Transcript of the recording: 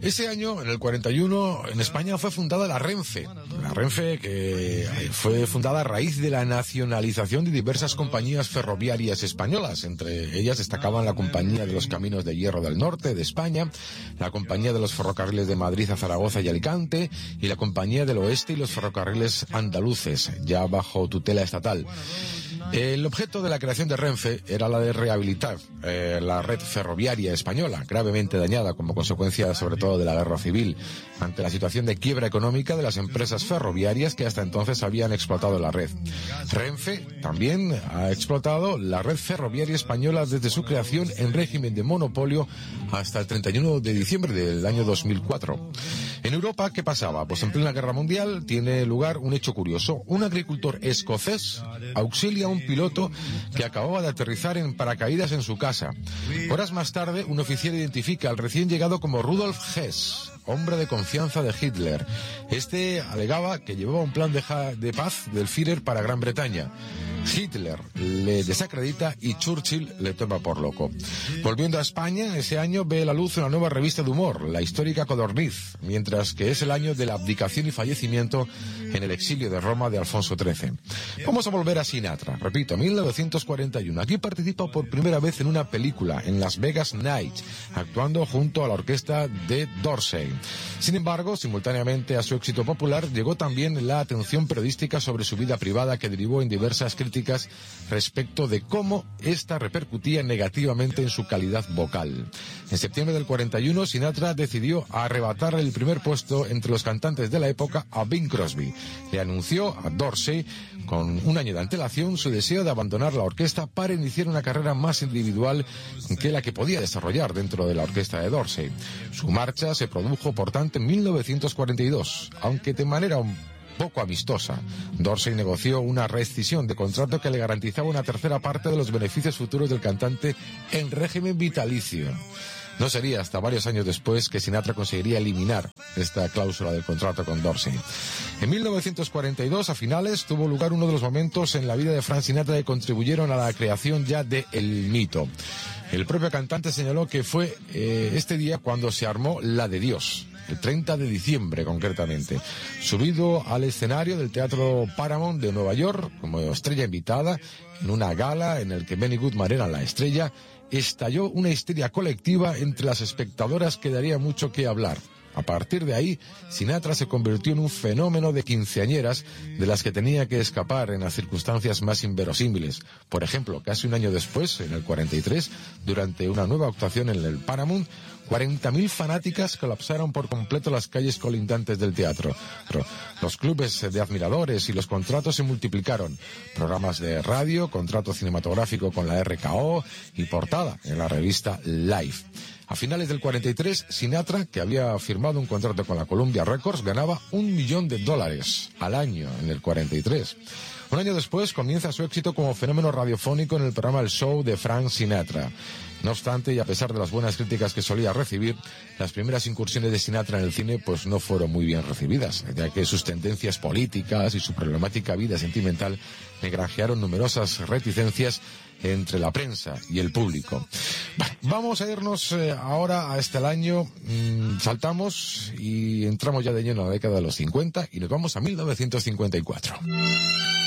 Ese año, en el 41, en España fue fundada la Renfe. La Renfe, que fue fundada a raíz de la nacionalización de diversas compañías ferroviarias españolas. Entre ellas destacaban la Compañía de los Caminos de Hierro del Norte de España, la Compañía de los Ferrocarriles de Madrid a Zaragoza y Alicante, y la Compañía del Oeste y los ferrocarriles andaluces, ya bajo tutela estatal. El objeto de la creación de Renfe era la de rehabilitar la red ferroviaria española, gravemente dañada como consecuencia sobre todo de la guerra civil, ante la situación de quiebra económica de las empresas ferroviarias que hasta entonces habían explotado la red. Renfe también ha explotado la red ferroviaria española desde su creación en régimen de monopolio hasta el 31 de diciembre del año 2004. En Europa, ¿qué pasaba? Pues en plena guerra mundial tiene lugar un hecho curioso. Un agricultor escocés auxilia a un piloto que acababa de aterrizar en paracaídas en su casa. Horas más tarde, un oficial identifica al recién llegado como Rudolf Hess, hombre de confianza de Hitler. Este alegaba que llevaba un plan de paz del Führer para Gran Bretaña. Hitler le desacredita y Churchill le toma por loco. Volviendo a España, ese año ve la luz una nueva revista de humor, la histórica Codorniz, mientras que es el año de la abdicación y fallecimiento en el exilio de Roma de Alfonso XIII. Vamos a volver a Sinatra, repito, 1941. Aquí participa por primera vez en una película, en Las Vegas Night, actuando junto a la orquesta de Dorsey. Sin embargo, simultáneamente a su éxito popular, llegó también la atención periodística sobre su vida privada, que derivó en diversas críticas respecto de cómo esta repercutía negativamente en su calidad vocal. En septiembre del 41, Sinatra decidió arrebatar el primer puesto entre los cantantes de la época a Bing Crosby. Le anunció a Dorsey, con un año de antelación, su deseo de abandonar la orquesta para iniciar una carrera más individual que la que podía desarrollar dentro de la orquesta de Dorsey. Su marcha se produjo, por tanto, en 1942, aunque de manera poco amistosa. Dorsey negoció una rescisión de contrato que le garantizaba una tercera parte de los beneficios futuros del cantante en régimen vitalicio. No sería hasta varios años después que Sinatra conseguiría eliminar esta cláusula del contrato con Dorsey. En 1942, a finales, tuvo lugar uno de los momentos en la vida de Frank Sinatra que contribuyeron a la creación ya de El Mito. El propio cantante señaló que fue este día cuando se armó la de Dios, el 30 de diciembre concretamente. Subido al escenario del Teatro Paramount de Nueva York como estrella invitada, en una gala en el que Benny Goodman era la estrella, estalló una histeria colectiva entre las espectadoras que daría mucho que hablar. A partir de ahí, Sinatra se convirtió en un fenómeno de quinceañeras de las que tenía que escapar en las circunstancias más inverosímiles. Por ejemplo, casi un año después, en el 43, durante una nueva actuación en el Paramount, 40.000 fanáticas colapsaron por completo las calles colindantes del teatro. Los clubes de admiradores y los contratos se multiplicaron. Programas de radio, contrato cinematográfico con la RKO y portada en la revista Life. A finales del 43, Sinatra, que había firmado un contrato con la Columbia Records, ganaba $1 millón al año en el 43. Un año después comienza su éxito como fenómeno radiofónico en el programa El Show de Frank Sinatra. No obstante, y a pesar de las buenas críticas que solía recibir, las primeras incursiones de Sinatra en el cine pues no fueron muy bien recibidas, ya que sus tendencias políticas y su problemática vida sentimental le granjearon numerosas reticencias entre la prensa y el público. Bueno, vamos a irnos ahora hasta el año, saltamos y entramos ya de lleno a la década de los 50 y nos vamos a 1954.